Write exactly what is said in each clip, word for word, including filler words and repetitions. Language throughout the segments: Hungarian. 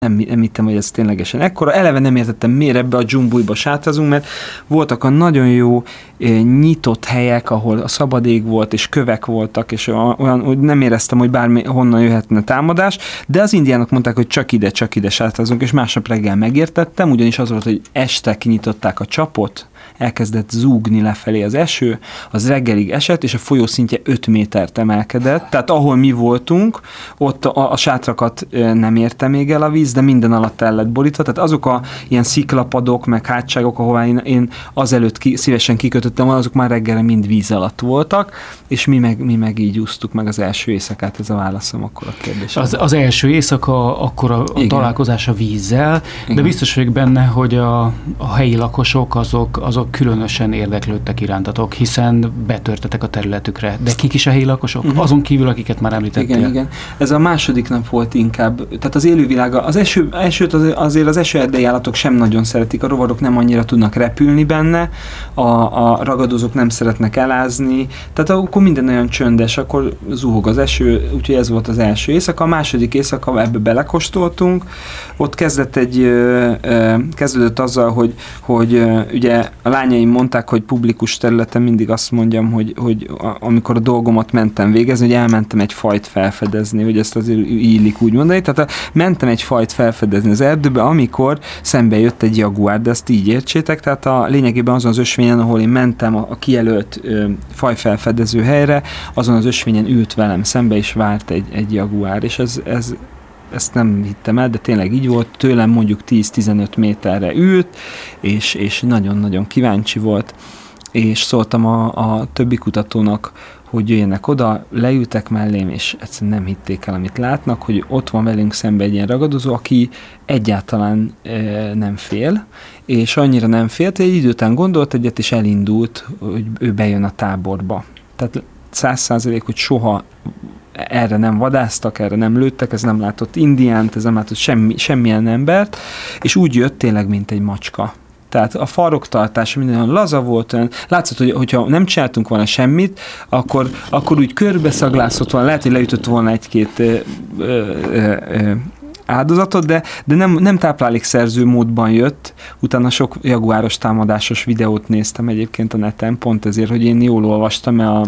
Nem, nem hittem, hogy ez ténylegesen ekkora. Eleve nem értettem, miért ebbe a dzsumbujba sátrazunk, mert voltak a nagyon jó e, nyitott helyek, ahol a szabad ég volt, és kövek voltak, és olyan, hogy nem éreztem, hogy bármi honnan jöhetne támadás, de az indiánok mondták, hogy csak ide, csak ide sátrazunk, és másnap reggel megértettem, ugyanis az volt, hogy este kinyitották a csapot, elkezdett zúgni lefelé az eső, az reggelig esett, és a folyó szintje öt métert emelkedett, tehát ahol mi voltunk, ott a, a sátrakat nem érte még el a víz, de minden alatt el lett borítva, tehát azok a ilyen sziklapadok, meg hátságok, ahová én, én azelőtt ki, szívesen kikötöttem, azok már reggelre mind víz alatt voltak, és mi meg, mi meg így úsztuk meg az első éjszakát, ez a válaszom akkor a kérdésre. Az, az első éjszaka, akkor a, a találkozás a vízzel, igen. De biztos vagyok benne, hogy a, a helyi lakosok azok, azok különösen érdeklődtek irántatok, hiszen betörtetek a területükre. De kik is a helyi lakosok? Uh-huh. Azon kívül, akiket már említettél. Igen, igen. Ez a második nap volt inkább, tehát az élővilága, az eső, esőt az, azért az esőerdei állatok sem nagyon szeretik, a rovarok nem annyira tudnak repülni benne, a, a ragadozók nem szeretnek elázni, tehát akkor minden olyan csöndes, akkor zuhog az eső, úgyhogy ez volt az első éjszaka. A második éjszaka ebbe belekóstoltunk, ott kezdett egy, ö, ö, kezdődött azzal, hogy, hogy ö, ugye a lányaim mondták, hogy publikus területen mindig azt mondjam, hogy, hogy amikor a dolgomat mentem végezni, hogy elmentem egy fajt felfedezni, hogy ezt azért illik úgy mondani. Tehát a, mentem egy fajt felfedezni az erdőbe, amikor szembe jött egy jaguár, de ezt így értsétek, tehát a lényegében azon az ösvényen, ahol én mentem a, a kijelölt ö, fajfelfedező helyre, azon az ösvényen ült velem szembe, és várt egy, egy jaguár, és ez, ez ezt nem hittem el, de tényleg így volt, tőlem mondjuk tíz-tizenöt méterre ült, és, és nagyon-nagyon kíváncsi volt, és szóltam a, a többi kutatónak, hogy jöjjenek oda, leültek mellém, és egyszerűen nem hitték el, amit látnak, hogy ott van velünk szembe egy ilyen ragadozó, aki egyáltalán e, nem fél, és annyira nem félt, hogy egy idő után gondolt egyet, és elindult, hogy ő bejön a táborba. Tehát száz százalék, hogy soha erre nem vadásztak, erre nem lőttek, ez nem látott indiánt, ez nem látott semmi, semmilyen embert, és úgy jött tényleg, mint egy macska. Tehát a faroktartása minden olyan laza volt, olyan, látszott, hogy hogyha nem csináltunk volna semmit, akkor, akkor úgy körbeszaglászott volna, lehet, hogy leütött volna egy-két ö, ö, ö, áldozatot, de, de nem, nem táplálékszerző módban jött. Utána sok jaguáros támadásos videót néztem egyébként a neten, pont ezért, hogy én jól olvastam a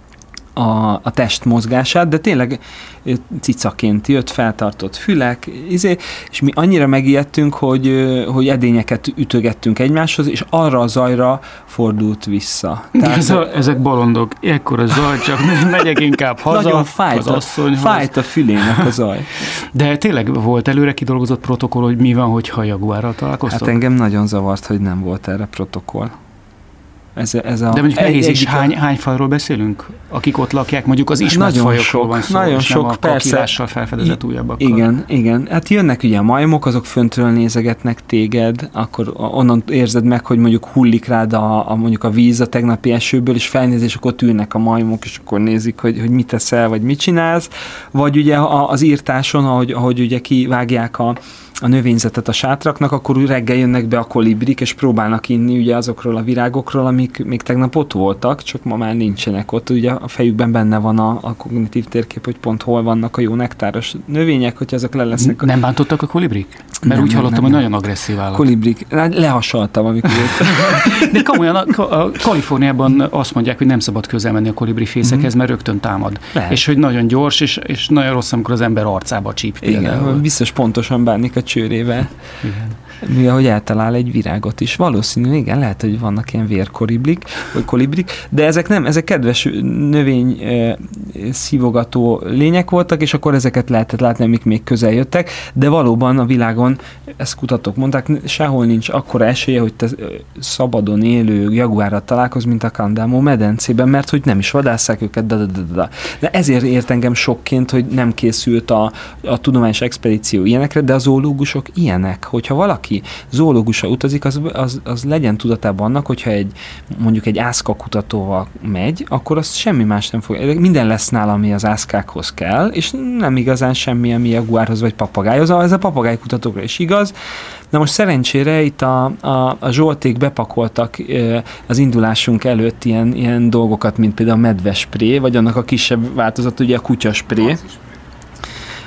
A, a test mozgását, de tényleg cicaként jött, feltartott fülek, izé, és mi annyira megijedtünk, hogy, hogy edényeket ütögettünk egymáshoz, és arra a zajra fordult vissza. Tehát, Ez a, ezek bolondok, ekkora zaj, csak megyek inkább haza, nagyon fájt az asszonyhoz. Fájt a fülének a zaj. De tényleg volt előre kidolgozott protokoll, hogy mi van, hogyha jaguárral találkoztok? Hát engem nagyon zavart, hogy nem volt erre protokoll. Ez, ez a, de mondjuk egy, nehéz is, egy, hány, hány fajról beszélünk, akik ott lakják, mondjuk az ismert fajokról van szó, nagyon és sok, nem a kakílással felfedezett újabbakkal. Igen, igen. Hát jönnek ugye a majmok, azok föntről nézegetnek téged, akkor onnan érzed meg, hogy mondjuk hullik rád a, a, mondjuk a víz a tegnapi esőből, és felnéz, és akkor ott ülnek a majmok, és akkor nézik, hogy, hogy mit teszel, vagy mit csinálsz. Vagy ugye az írtáson, ahogy, ahogy ugye kivágják a a növényzetet a sátraknak, akkor úgy reggel jönnek be a kolibrik, és próbálnak inni ugye azokról a virágokról, amik még tegnap ott voltak, csak ma már nincsenek ott. Ugye a fejükben benne van a, a kognitív térkép, hogy pont hol vannak a jó nektáros növények, hogy ezek le lesznek. Nem bántottak a kolibrik? Mert nem, úgy hallottam, nem, hogy nem. nagyon agresszív állat. Kolibrik. Lehasaltam, amikor De komolyan, a, a Kaliforniában azt mondják, hogy nem szabad közel menni a kolibrifészekhez, mm-hmm. mert rögtön támad. Lehet. És hogy nagyon gyors, és, és nagyon rossz, amikor az ember arcába csíp. Igen, például. biztos pontosan bánik a csőrével. Igen. Mi, ahogy eltalál egy virágot is. Valószínű, igen, lehet, hogy vannak ilyen vérkolibrik, vagy kolibrik, de ezek nem, ezek kedves növény e, szívogató lények voltak, és akkor ezeket lehetett látni, amik még közel jöttek, de valóban a világon, ezt kutatók mondták, sehol nincs akkora esélye, hogy te szabadon élő jaguárral találkozz, mint a Candámó medencében, mert hogy nem is vadásszák őket, da, da, da, da. De ezért ért engem sokként, hogy nem készült a, a tudományos expedíció ilyenekre, de a zoológusok ilyenek, hogyha valaki zoológusra utazik, az, az, az legyen tudatában annak, hogyha egy, mondjuk egy ászka kutatóval megy, akkor az semmi más nem fog. Minden lesz nála, ami az ászkákhoz kell, és nem igazán semmi, ami jaguárhoz vagy papagájhoz. Ez a papagájkutatókra is igaz. Na most szerencsére itt a, a, a Zsolték bepakoltak e, az indulásunk előtt ilyen, ilyen dolgokat, mint például a medvespré, vagy annak a kisebb változat, ugye a kutyaspré.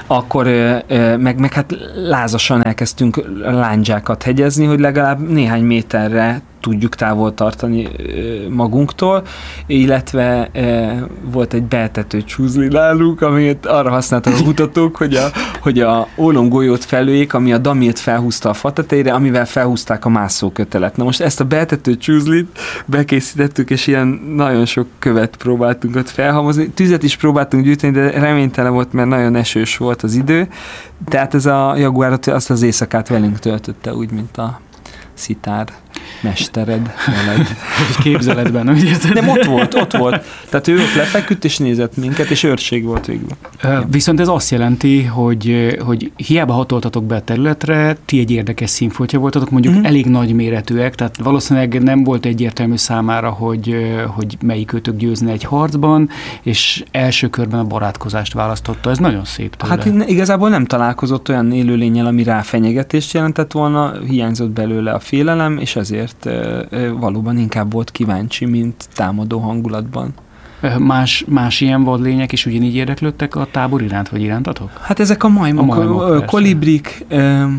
akkor meg, meg hát lázasan elkezdtünk lándzsákat hegyezni, hogy legalább néhány méterre tudjuk távol tartani magunktól, illetve volt egy beetető csúzli nálunk, amit arra használtak a kutatók, hogy a, hogy a ólomgolyót felőjék, ami a damilt felhúzta a fa tetejére, amivel felhúzták a mászókötelet. Na most ezt a beetető csúzlit bekészítettük, és ilyen nagyon sok követ próbáltunk ott felhalmozni. Tüzet is próbáltunk gyűjteni, de reménytelen volt, mert nagyon esős volt az idő. Tehát ez a Jaguar azt az éjszakát velünk töltötte, úgy, mint a szitár mestered veled. És képzeletben, úgy érzed? Nem, ott volt, ott volt. Tehát ő ott lefeküdt és nézett minket, és őrség volt végül. Viszont ez azt jelenti, hogy, hogy hiába hatoltatok be a területre, ti egy érdekes színfoltja voltatok, mondjuk uh-huh. elég nagy méretűek, tehát valószínűleg nem volt egyértelmű számára, hogy, hogy melyikőtök győzne egy harcban, és első körben a barátkozást választotta. Ez nagyon szép tőle. Hát igazából nem találkozott olyan élőlénnyel, ami rá fenyegetést jelentett volna, hiányzott belőle a félelem, és ezért valóban inkább volt kíváncsi, mint támadó hangulatban. Más, más ilyen vadlények is ugyanígy érdeklődtek a tábor iránt, vagy irántatok? Hát ezek a majmok, a majmok kolibrik,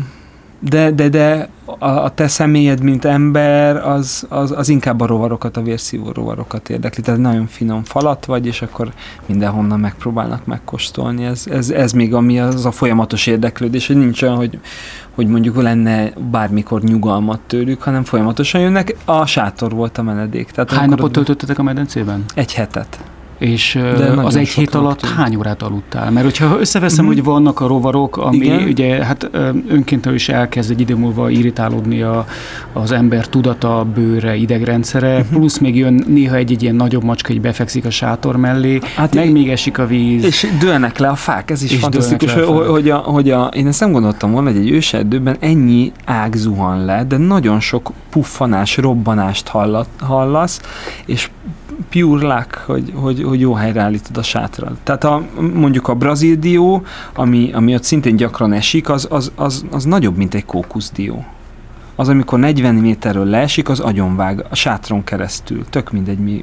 de, de, de a, a te személyed, mint ember, az, az, az inkább a rovarokat, a vérszívó rovarokat érdekli. Tehát nagyon finom falat vagy, és akkor mindenhonnan megpróbálnak megkóstolni. Ez, ez, ez még ami az a folyamatos érdeklődés, hogy nincs olyan, hogy, hogy mondjuk lenne bármikor nyugalmat tőlük, hanem folyamatosan jönnek. A sátor volt a menedék. Tehát hány napot töltöttetek a medencében? Egy hetet. És az egy hét alatt tűnt. Hány órát aludtál? Mert hogyha összeveszem, mm-hmm. hogy vannak a rovarok, ami igen. ugye hát önkéntől is elkezd egy idő múlva irritálódni a, az ember tudata, bőre, idegrendszere, mm-hmm. plusz még jön néha egy-egy ilyen nagyobb macska, így befekszik a sátor mellé, hát meg még esik a víz. És dőlnek le a fák, ez is fantasztikus, hogy, hogy, a, hogy a, én ezt nem gondoltam volna, hogy egy őserdőben ennyi ág zuhan le, de nagyon sok puffanás, robbanást hallat, hallasz, és pure luck, hogy, hogy, hogy jó helyre állítod a sátrat. Tehát a, mondjuk a brazil dió, ami, ami ott szintén gyakran esik, az, az, az, az nagyobb, mint egy kókuszdió. Az, amikor negyven méterről leesik, az agyonvág a sátron keresztül. Tök mindegy, mi,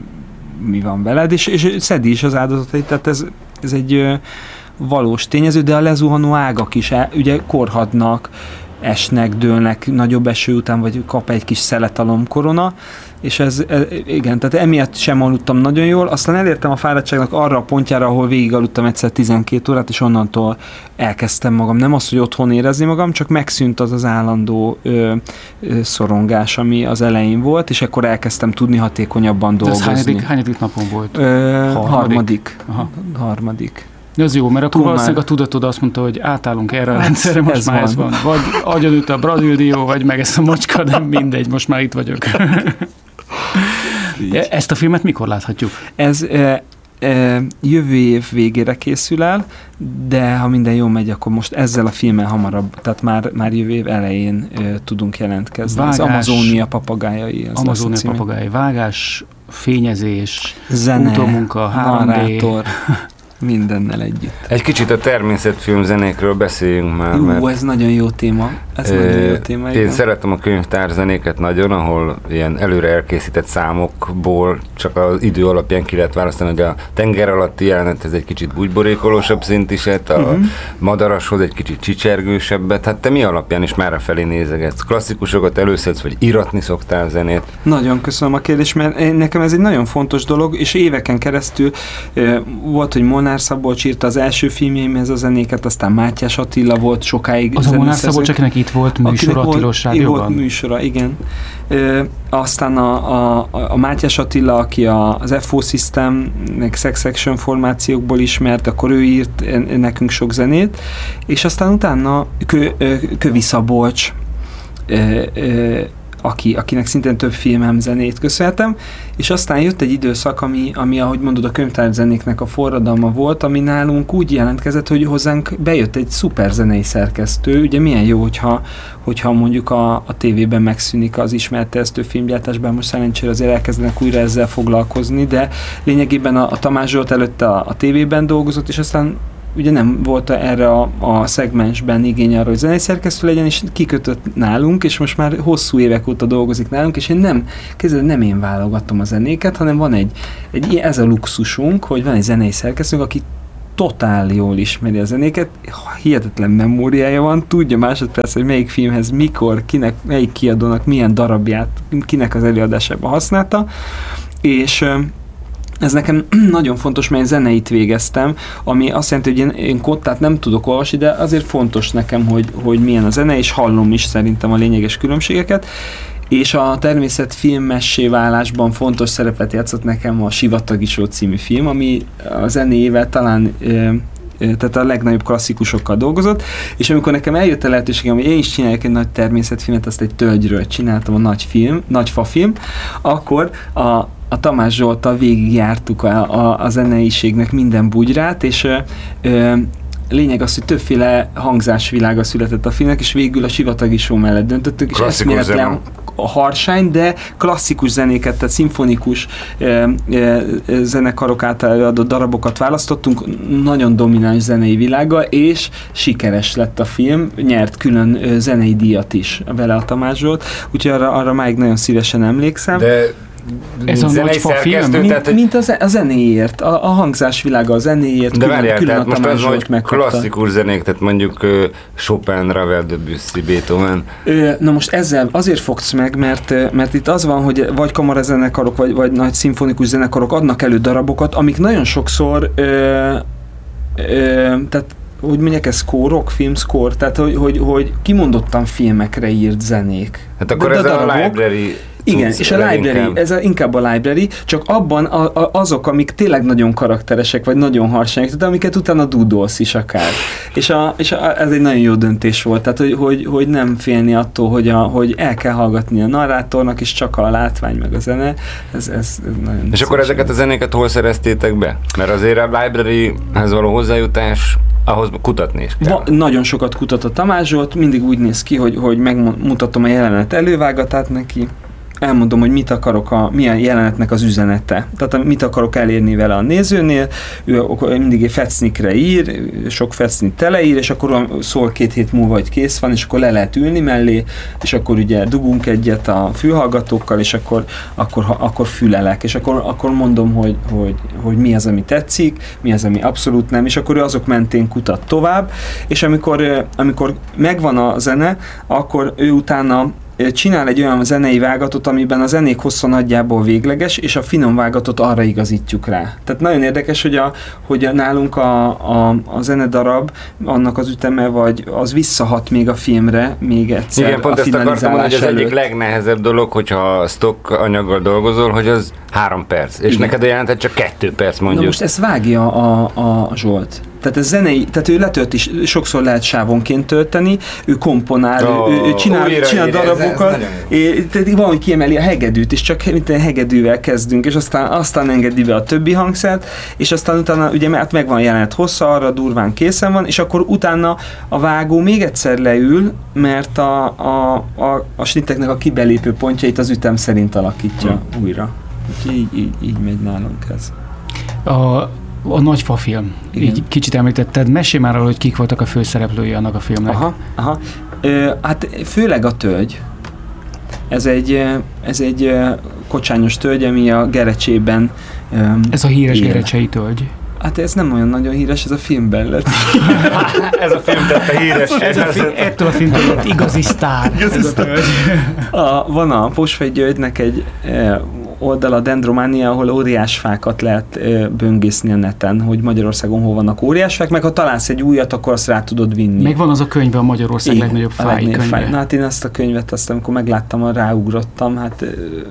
mi van veled, és, és szedi is az áldozatait, tehát ez, ez egy ö, valós tényező, de a lezuhanó ágak is el, ugye korhadnak, esnek, dőlnek nagyobb eső után, vagy kap egy kis szeletalomkorona, és ez, ez, igen, tehát emiatt sem aludtam nagyon jól, aztán elértem a fáradtságnak arra a pontjára, ahol végig aludtam egyszer tizenkét órát, és onnantól elkezdtem magam, nem az, hogy otthon érezni magam, csak megszűnt az az állandó ö, ö, szorongás, ami az elején volt, és akkor elkezdtem tudni hatékonyabban dolgozni. Ez hányadik, hányadik napon volt? Ö, harmadik. Harmadik. Aha. harmadik. Ez jó, mert akkor valószínűleg a tudatod azt mondta, hogy átállunk erre a rendszerre, most ez már van. Ez van. Vagy agyonüt a brazil dió, vagy meg ezt a macska, de mindegy, most már itt vagyok. Ezt a filmet mikor láthatjuk? Ez e, e, jövő év végére készül el, de ha minden jól megy, akkor most ezzel a filmmel hamarabb, tehát már, már jövő év elején e, tudunk jelentkezni. Vágás, az Amazónia papagájai. Az Amazónia papagájai. Vágás, fényezés, zene, utómunka, három dé. Narrátor. Mindennel együtt. Egy kicsit a természetfilm zenékről beszéljünk már. Jú, mert ez nagyon jó téma. Ez e, nagyon jó téma. Én igen. szeretem a könyvtárzenéket nagyon, ahol ilyen előre elkészített számokból csak az idő alapján ki lehet választani, hogy a tenger alatti jelenet ez egy kicsit bújborékolósabb szintiset, a uh-huh. madarashoz egy kicsit csicsergősebbet. Hát te mi alapján is mára felé nézegetsz? Klasszikusokat előszedsz, vagy íratni szoktál zenét? Nagyon köszönöm a kérdést, mert nekem ez egy nagyon fontos dolog, és éveken keresztül volt, hogy Molnár Szabolcs írta az első filmjeimhez a zenéket, aztán Mátyás Attila volt sokáig. Az a Molnár Szabolcs, akinek itt volt műsora a Tilos Rádióban? Volt műsora, igen. E, aztán a, a, a Mátyás Attila, aki a, az ef o Systemnek Sex Action formációkból ismert, akkor ő írt nekünk sok zenét, és aztán utána Kö, Kövi Szabolcs, e, e, Aki, akinek szintén több filmem zenét köszönhetem, és aztán jött egy időszak, ami, ami ahogy mondod, a könyvtárzenéknek a forradalma volt, ami nálunk úgy jelentkezett, hogy hozzánk bejött egy szuper zenei szerkesztő. Ugye milyen jó, hogyha, hogyha mondjuk a, a tévében megszűnik az ismerteztő filmgyártásban, most szerencsére azért elkezdenek újra ezzel foglalkozni, de lényegében a, a Tamás Zsolt előtte a, a tévében dolgozott, és aztán ugye nem volt erre a, a szegmensben igény arra, hogy zenei szerkesztő legyen, és kikötött nálunk, és most már hosszú évek óta dolgozik nálunk, és én nem, kézzel nem én válogatom a zenéket, hanem van egy, egy ez a luxusunk, hogy van egy zenei szerkesztőnk, aki totál jól ismeri a zenéket, hihetetlen memóriája van, tudja másodperc, hogy melyik filmhez, mikor, kinek, melyik kiadónak milyen darabját, kinek az előadásában használta, és ez nekem nagyon fontos, mert én zeneit végeztem, ami azt jelenti, hogy én, én kottát nem tudok olvasni, de azért fontos nekem, hogy, hogy milyen a zene, és hallom is szerintem a lényeges különbségeket. És a természetfilmessé válásban fontos szerepet játszott nekem a Sivatagi-só című film, ami a zenéjével talán tehát a legnagyobb klasszikusokkal dolgozott, és amikor nekem eljött a lehetőségem, hogy én is csináljak egy nagy természetfilmet, azt egy tölgyről csináltam, a nagy film, nagy fafilm, akkor a, a Tamás Zsolttal végigjártuk a, a, a zeneiségnek minden bugyrát, és ö, lényeg az, hogy többféle hangzásvilága született a filmnek, és végül a Sivatagi-só mellett döntöttünk, és eszméletlen a harsány, de klasszikus zenéket, tehát szimfonikus e, e, zenekarok által előadott darabokat választottunk, nagyon domináns zenei világa, és sikeres lett a film, nyert külön e, zenei díjat is vele a Tamás Zsolt, úgyhogy arra, arra máig nagyon szívesen emlékszem. De ez a nagy film? Mint, tehát, mint a, a zenéért, a, a hangzásvilága a zenéért, de külön, várjál, külön a most Tamás az, Zsolt megkapta. Klasszikus zenék, tehát mondjuk uh, Chopin, Ravel, Debussy, Beethoven. Ö, na most ezzel azért fogsz meg, mert, mert itt az van, hogy vagy kamarazenekarok, vagy, vagy nagy szimfonikus zenekarok adnak elő darabokat, amik nagyon sokszor ö, ö, tehát hogy mondják, ez szkórok, filmszkór, tehát hogy, hogy, hogy kimondottan filmekre írt zenék. Hát akkor de, ez de a darabok, library. Igen, és a library, inkább. ez a, inkább a library, csak abban a, a, azok, amik tényleg nagyon karakteresek, vagy nagyon harsányak, de amiket utána dúdolsz is akár. És, a, és a, ez egy nagyon jó döntés volt, tehát hogy, hogy, hogy nem félni attól, hogy, a, hogy el kell hallgatni a narrátornak, és csak a látvány meg a zene, ez, ez nagyon... És akkor ezeket a zenéket hol szereztétek be? Mert azért a libraryhez való hozzájutás, ahhoz kutatni is kell. Va, nagyon sokat kutat a Tamás Zsolt, mindig úgy néz ki, hogy, hogy megmutatom a jelenet elővágatát neki, elmondom, hogy mit akarok, a, milyen jelenetnek az üzenete. Tehát mit akarok elérni vele a nézőnél, ő mindig egy fecnikre ír, sok fecnit teleír, és akkor szól két hét múlva, hogy kész van, és akkor le lehet ülni mellé, és akkor ugye dugunk egyet a fülhallgatókkal, és akkor, akkor, akkor fülelek, és akkor, akkor mondom, hogy, hogy, hogy mi az, ami tetszik, mi az, ami abszolút nem, és akkor ő azok mentén kutat tovább, és amikor, amikor megvan a zene, akkor ő utána csinál egy olyan zenei vágatot, amiben a zenék hossza nagyjából végleges, és a finom vágatot arra igazítjuk rá. Tehát nagyon érdekes, hogy, a, hogy a, nálunk a, a, a zenedarab, annak az üteme, vagy az visszahat még a filmre, még egyszer. Igen, pont a ezt akartam mondani, hogy az előtt. egyik legnehezebb dolog, hogyha stock anyaggal dolgozol, hogy az három perc, és igen. Neked a jelentet csak kettő perc mondjuk. Na most ezt vágja a, a, a Zsolt. Tehát ez zenei, tehát ő letölt is, sokszor lehet sávonként tölteni, ő komponál, oh, ő, ő csinál, újra, csinál újra, darabokat, ez, ez tehát valahogy kiemeli a hegedűt, és csak mint egy hegedűvel kezdünk, és aztán, aztán engedi be a többi hangszert, és aztán utána ugye mert megvan a jelenet hossza, arra durván készen van, és akkor utána a vágó még egyszer leül, mert a, a, a, a snitteknek a kibelépő pontjait az ütem szerint alakítja hmm. újra. Úgyhogy így, így, így megy nálunk ez. A A Nagyfa film. Igen. Így kicsit említetted. Mesélj már arról, hogy kik voltak a főszereplői annak a filmnek. Aha, aha. Ö, hát főleg a tölgy. Ez egy, ez egy kocsányos tölgy, ami a Gerecsében Ez a híres él. Gerecsei tölgy. Hát ez nem olyan nagyon híres, ez a filmben lett. Ez a film tette híres. Ez a fi- ettől a filmtől lett igazi sztár. Igazi ez sztár. A, a, van a Posfej Györgynek egy e, oldala, Dendrománia, ahol óriásfákat lehet e, böngészni a neten, hogy Magyarországon hol vannak óriásfák, meg ha találsz egy újat, akkor azt rá tudod vinni. Meg van az a könyve, a Magyarország igen, legnagyobb fái könyve. Fáj. Na hát én ezt a könyvet, azt amikor megláttam, ráugrottam, hát...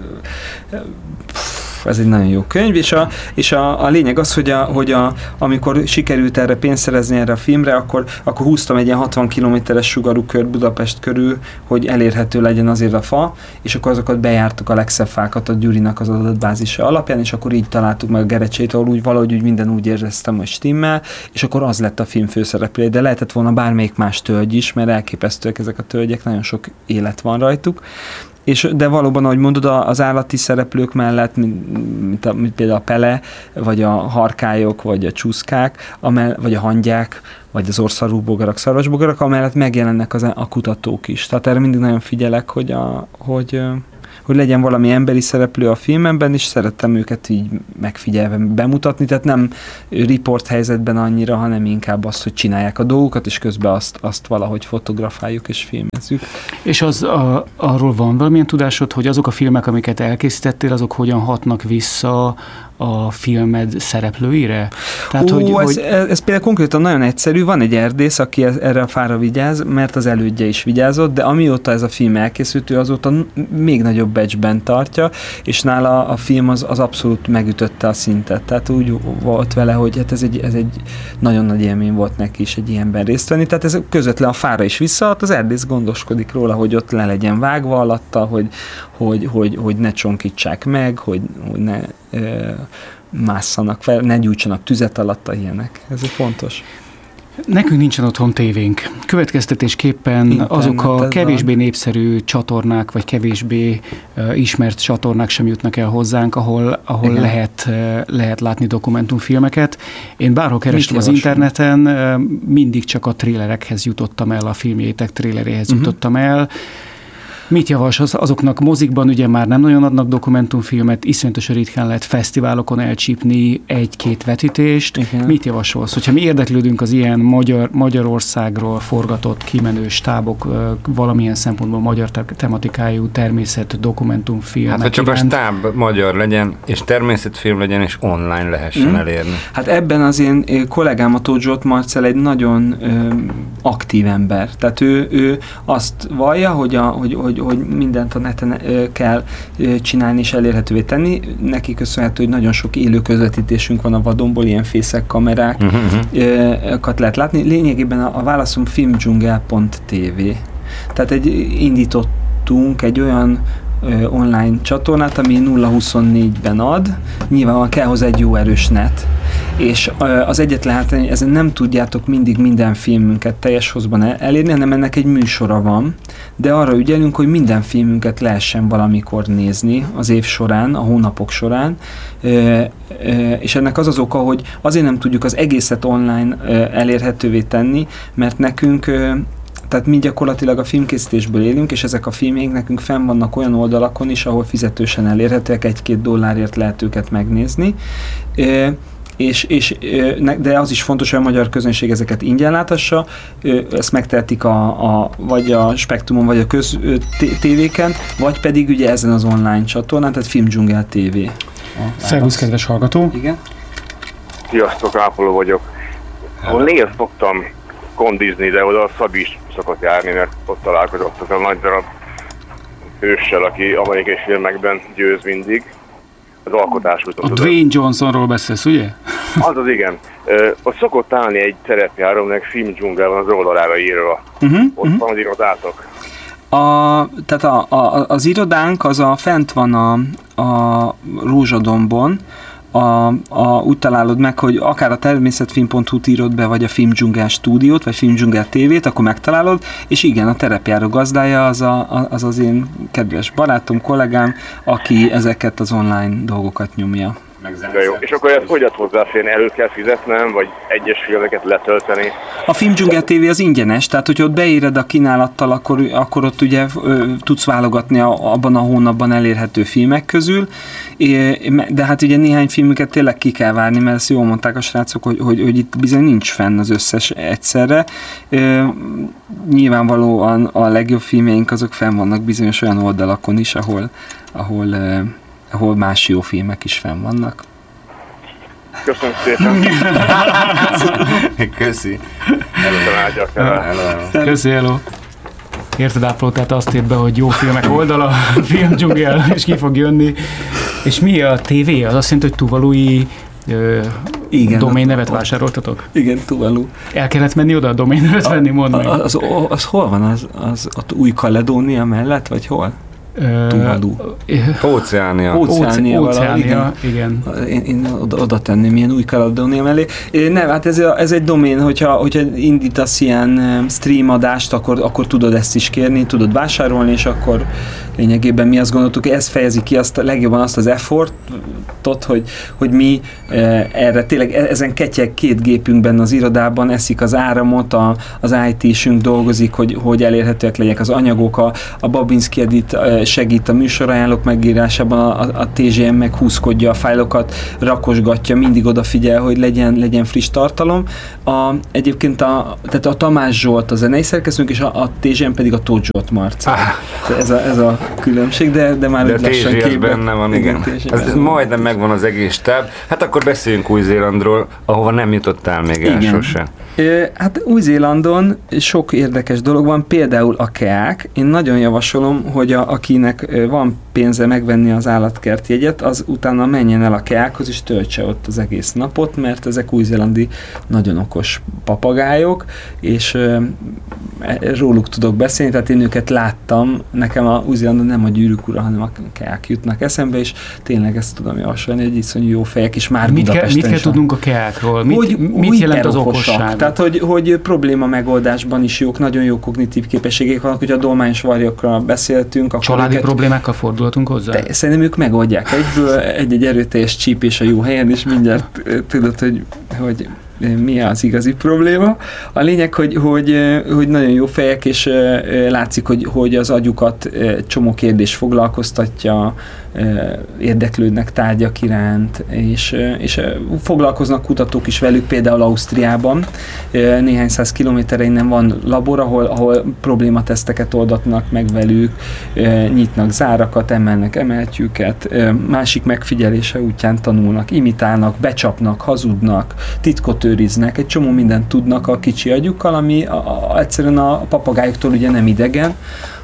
E, e, ez egy nagyon jó könyv, és a, és a, a lényeg az, hogy, a, hogy a, amikor sikerült erre pénzt szerezni erre a filmre, akkor, akkor húztam egy ilyen hatvan kilométeres sugarú kört Budapest körül, hogy elérhető legyen azért a fa, és akkor azokat bejártuk a legszebb fákat a Gyurinak az adatbázisa alapján, és akkor így találtuk meg a Gerecsét, ahol úgy valahogy úgy minden úgy éreztem, hogy stimmel, és akkor az lett a film főszereplője, de lehetett volna bármelyik más tölgy is, mert elképesztőek ezek a tölgyek, nagyon sok élet van rajtuk. És, de valóban, ahogy mondod, az állati szereplők mellett, mint, mint, a, mint például a pele, vagy a harkályok, vagy a csúszkák, amell, vagy a hangyák, vagy az orszarú bogarak, szarvasbogarak, amellett megjelennek az, a kutatók is. Tehát erre mindig nagyon figyelek, hogy, a, hogy hogy legyen valami emberi szereplő a filmemben, és szerettem őket így megfigyelve bemutatni, tehát nem riport helyzetben annyira, hanem inkább azt, hogy csinálják a dolgokat, és közben azt, azt valahogy fotografáljuk és filmezzük. És az a, arról van valamilyen tudásod, hogy azok a filmek, amiket elkészítettél, azok hogyan hatnak vissza a filmed szereplőire? Tehát, Ó, hogy, ez, hogy... ez például konkrétan nagyon egyszerű, van egy erdész, aki erre a fára vigyáz, mert az elődje is vigyázott, de amióta ez a film elkészült, ő azóta még nagyobb becsben tartja, és nála a film az, az abszolút megütötte a szintet. Tehát úgy volt vele, hogy hát ez egy, ez egy nagyon nagy élmény volt neki is egy ilyenben részt venni, tehát ez közvetlen a fára is visszaad, az erdész gondoskodik róla, hogy ott le legyen vágva alatta, hogy, hogy, hogy, hogy ne csonkítsák meg, hogy, hogy ne e, másszanak fel, ne gyújtsanak tüzet alatta, ilyenek. Ez fontos. Nekünk nincsen otthon tévénk. Következtetésképpen internet, azok a kevésbé van. népszerű csatornák, vagy kevésbé uh, ismert csatornák sem jutnak el hozzánk, ahol, ahol lehet, uh, lehet látni dokumentumfilmeket. Én bárhol kerestem az interneten, uh, mindig csak a trélerekhez jutottam el, a filmjétek tréleréhez uh-huh. jutottam el. Mit javasolsz? Azoknak mozikban ugye már nem nagyon adnak dokumentumfilmet, iszonyatosan ritkán lehet fesztiválokon elcsípni egy-két vetítést. Igen. Mit javasolsz? Hogyha mi érdeklődünk az ilyen Magyar, Magyarországról forgatott kimenő stábok, valamilyen szempontból magyar tematikájú természet dokumentumfilmek. Hát, hogy csak iránt... a stáb magyar legyen, és természetfilm legyen, és online lehessen hmm. elérni. Hát ebben az én kollégám, a Tóth Zsolt Marcell egy nagyon ö, aktív ember. Tehát ő, ő azt vallja, hogy, a, hogy, hogy hogy mindent a neten kell csinálni és elérhetővé tenni. Neki köszönhető, hogy nagyon sok élő közvetítésünk van a vadonból, ilyen fészek kamerákat uh-huh. lehet látni. Lényegében a, a válaszom filmdzsungel pont té vé. Tehát egy, indítottunk egy olyan ö, online csatornát, ami nulla huszonnégyben ad. Nyilván kell hozzá egy jó erős net. És az egyetlen hát, hogy ezen nem tudjátok mindig minden filmünket teljes hozban elérni, hanem ennek egy műsora van, de arra ügyelünk, hogy minden filmünket lehessen valamikor nézni az év során, a hónapok során, és ennek az az oka, hogy azért nem tudjuk az egészet online elérhetővé tenni, mert nekünk tehát mi gyakorlatilag a filmkészítésből élünk, és ezek a filmjeink nekünk fenn vannak olyan oldalakon is, ahol fizetősen elérhetőek, egy-két dollárért lehet őket megnézni. És, és, de az is fontos, hogy a magyar közönség ezeket ingyen láthassa, ezt megtehetik a, a, vagy a Spektrumon, vagy a köz tévéken, vagy pedig ugye ezen az online csatornán, tehát Filmdzsungel té vé. Szervusz, kedves hallgató! Igen? Sziasztok, Ápoló vagyok. Ahol néha szoktam kondizni, de oda a Szabi is szokott járni, mert ott találkozott az a nagy darab hőssel, aki amerikai filmekben győz mindig. Az alkotás. A Dwayne Johnsonról beszélsz, ugye? Az az, igen. Ö, ott szokott állni egy terepjáró, meg Filmdzsungel van az oldalára írva. Uh-huh, ott uh-huh. van az irodátok. A, tehát a, a, az irodánk az a fent van a, a Rózsadombon, A, a, úgy találod meg, hogy akár a természetfilm pont hu-t írod be, vagy a Filmdzsungel stúdiót, vagy Filmdzsungel té vét, akkor megtalálod, és igen, a terepjáró gazdája az, a, az az én kedves barátom, kollégám, aki ezeket az online dolgokat nyomja. De jó. És akkor ezt hogy ad hozzáférni? Elő kell fizetnem, vagy egyes filmeket letölteni? A Filmdzsungel té vé az ingyenes, tehát hogyha ott beéred a kínálattal, akkor, akkor ott ugye ö, tudsz válogatni a, abban a hónapban elérhető filmek közül, é, de hát ugye néhány filmüket tényleg ki kell várni, mert ezt jól mondták a srácok, hogy, hogy, hogy itt bizony nincs fenn az összes egyszerre. Ö, nyilvánvalóan a legjobb filmjeink azok fenn vannak bizonyos olyan oldalakon is, ahol, ahol ö, ahol más jó filmek is fenn vannak. Köszönöm szépen! Köszi! Köszi, hello! Érted, Ápoló, tehát azt írt be, hogy jó filmek oldala, Filmdzsungel, és ki fog jönni. És mi a té vé? Az azt jelenti, hogy tuvalui domain nevet vásároltatok? Igen, Tuvalu. El kellett menni oda a domain nevet venni, mondd meg. Az, az, az hol van? Az, az, az Új-Kaledónia mellett, vagy hol? Tuvalu. Óceánia. Óceánia, Óceánia, igen. igen. Én, én oda, oda tenném ilyen Új-Kaledónia mellé. Nem, hát ez, ez egy domén, hogyha, hogyha indítasz ilyen stream adást, akkor, akkor tudod ezt is kérni, tudod vásárolni, és akkor lényegében mi azt gondoltuk, hogy ez fejezi ki azt, legjobban azt az effortot, hogy, hogy mi erre tényleg ezen ketyeg két gépünkben az irodában, eszik az áramot, a, az í té-sünk dolgozik, hogy, hogy elérhetőek legyenek az anyagok, a, a Babinski Edit segít a műsorajánlók megírásában, a, a, a té zé em meg húzkodja a fájlokat, rakosgatja, mindig odafigyel, hogy legyen, legyen friss tartalom. A, egyébként a, tehát a Tamás Zsolt a zenei szerkesztőnk, és a, a té zé em pedig a Tóth Zsolt Marca. Ah. Ez, a, ez a különbség, de, de már de úgy lassan képben. benne van, igen. igen. Ez majdnem megvan az egész táb. Hát akkor beszéljünk Új-Zélandról, ahova nem jutottál még el sose. Hát Új-Zélandon sok érdekes dolog van, például a keák. Én nagyon javasolom, hogy a, akinek van pénze megvenni az állatkertjegyet, az utána menjen el a keákhoz, és töltse ott az egész napot, mert ezek új-zélandi nagyon okos papagájok, és e, róluk tudok beszélni, tehát én őket láttam, nekem a Új-Zélandon nem a Gyűrűk ura, hanem a keák jutnak eszembe, és tényleg ezt tudom javasolni, hogy iszonyú jó fejek, és már mit Budapesten Mit kell tudnunk a keákról? Mit, hogy, mit jelent az okosság? Tehát, hogy, hogy probléma megoldásban is jók, nagyon jó kognitív képességek vannak, hogy a dolmányos varjokról beszéltünk. Családi őket, problémákkal fordulhatunk hozzá? De szerintem ők megoldják egyből, egy-egy erőteljes csípés a jó helyen, és mindjárt tudod, hogy, hogy mi az igazi probléma. A lényeg, hogy, hogy, hogy nagyon jó fejek, és látszik, hogy, hogy az agyukat csomó kérdés foglalkoztatja, érdeklődnek tárgyak iránt, és, és foglalkoznak kutatók is velük, például Ausztriában. Néhány száz kilométerre innen van labor, ahol, ahol problémateszteket oldatnak meg velük, nyitnak zárakat, emelnek emeltyűket, másik megfigyelése útján tanulnak, imitálnak, becsapnak, hazudnak, titkot őriznek, egy csomó mindent tudnak a kicsi agyukkal, ami a, a, egyszerűen a papagájoktól ugye nem idegen.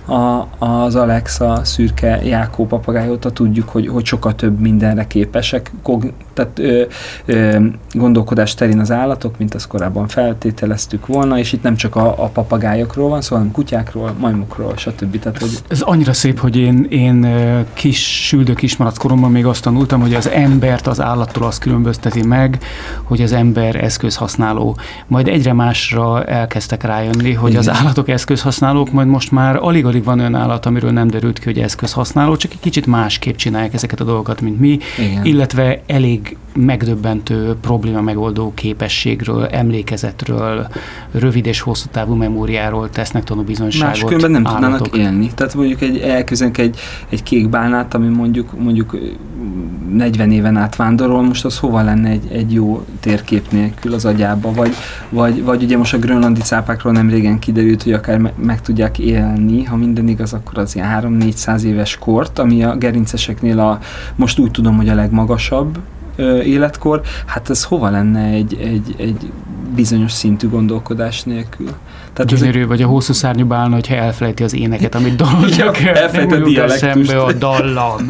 A, az Alexa szürke Jákó papagájóta tudjuk, hogy, hogy sokkal több mindenre képesek, kog, tehát ö, ö, gondolkodás terén az állatok, mint azt korábban feltételeztük volna, és itt nem csak a, a papagájokról van szó, hanem kutyákról, majmokról, stb. Tehát, hogy... Ez annyira szép, hogy én, én kis süldő kismalac koromban még azt tanultam, hogy az embert az állattól azt különbözteti meg, hogy az ember eszközhasználó. Majd egyre másra elkezdtek rájönni, hogy igen, az állatok eszközhasználók, majd most már alig van olyan állat, amiről nem derült ki, hogy eszközhasználó, csak egy kicsit másképp csinálják ezeket a dolgokat, mint mi, igen, illetve elég megdöbbentő probléma megoldó képességről, emlékezetről, rövid és hosszú távú memóriáról tesznek tanúbizonyságot. Máskülönben nem állatok. Tudnának élni. Tehát mondjuk egy, elkezdenk egy, egy kék bálnát, ami mondjuk, mondjuk negyven éven át vándorol, most az hova lenne egy, egy jó térkép nélkül az agyába, vagy, vagy, vagy ugye most a grönlandi cápákról nem régen kiderült, hogy akár me, meg tudják élni, ha minden igaz, akkor az ilyen három-négyszáz éves kort, ami a gerinceseknél a, most úgy tudom, hogy a legmagasabb ö, életkor, hát ez hova lenne egy, egy, egy bizonyos szintű gondolkodás nélkül. Tehát gyönyörű, vagy a hosszú szárnyú bálna, hogyha elfelejti az éneket, amit dolgoznak, elfelejti a dialektust. A dallam.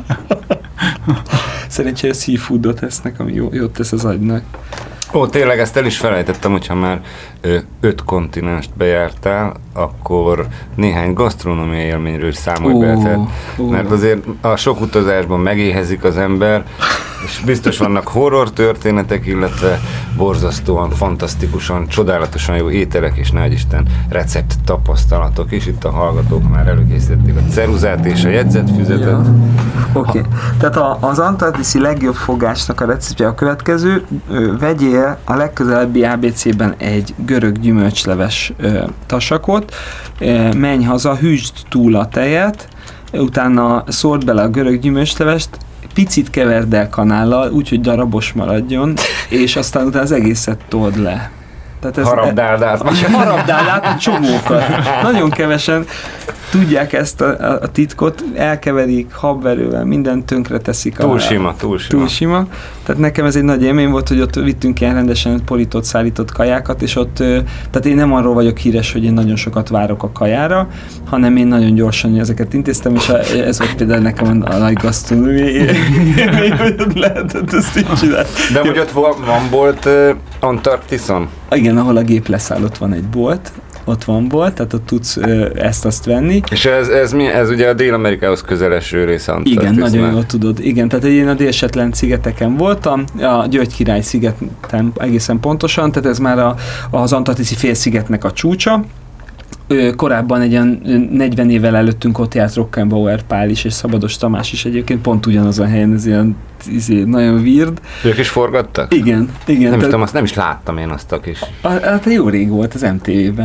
Szerencsére seafoodot esznek, ami jó, jót tesz az agynak. Ó, tényleg ezt el is felejtettem, hogyha már ö, öt kontinenst bejártál, akkor néhány gasztronómiai élményről is számolj be, tehát, mert azért a sok utazásban megéhezik az ember, és biztos vannak horror történetek, illetve borzasztóan, fantasztikusan, csodálatosan jó ételek, és nagyisten recept tapasztalatok is. Itt a hallgatók már előkészítették a ceruzát és a jegyzetfüzetet. Ja. Oké. Okay. Tehát a, az antarktiszi legjobb fogásnak a receptje a következő. Ö, vegyél a legközelebbi á bé cében egy görög gyümölcsleves ö, tasakot, ö, menj haza, hűsd túl a tejet, utána szóld bele a görög gyümölcslevest, picit keverd el kanállal, úgyhogy darabos maradjon, és aztán utána az egészet told le. Harabdáld át. Harabdáld át csomókat. Nagyon kevesen tudják ezt a, a, a titkot, elkeverik habverővel, mindent tönkre teszik. Túl sima, túl sima. Túl sima. Tehát nekem ez egy nagy élmény volt, hogy ott vittünk ilyen rendesen polított, szállított kajákat, és ott, tehát én nem arról vagyok híres, hogy én nagyon sokat várok a kajára, hanem én nagyon gyorsan ezeket intéztem, és ez volt például nekem a nagy gasztronómiai élmény, hogy ott lehetett ezt így csinálni. De hogy ott van, van bolt uh, Antarktiszon? Igen, ahol a gép leszállott, van egy bolt, ott van bolt, tehát ott tudsz ö, ezt-azt venni. És ez, ez, mi, ez ugye a Dél-Amerikához közeleső része Antarktisz. Igen, nagyon jól tudod. Igen, tehát én a Dél-Shetland szigeteken voltam, a György király szigeten egészen pontosan, tehát ez már a, az antarktiszi félszigetnek a csúcsa. Korábban egy ilyen negyven évvel előttünk ott járt Rockenbauer Pál is, és Szabados Tamás is egyébként pont ugyanazon a helyen, ez ilyen izé, nagyon weird. Ők is forgattak? Igen, igen. Nem, tehát, is tudom, azt nem is láttam én azt a kis... Hát jó rég volt az em té vében.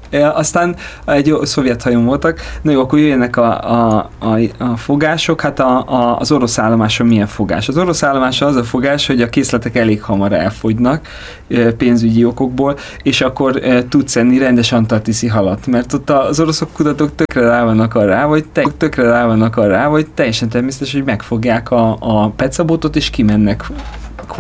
Aztán egy szovjet hajón voltak, na jó, akkor jöjjenek a, a, a, a fogások, hát a, a, az orosz állomáson milyen fogás? Az orosz állomáson az a fogás, hogy a készletek elég hamar elfogynak pénzügyi okokból, és akkor tudsz enni rendes antarktiszi halat, mert ott az oroszok kutatók tökre rá vannak arra, vagy te, tökre rá vannak arra, vagy teljesen természetes, hogy megfogják a, a pecabótot, és kimennek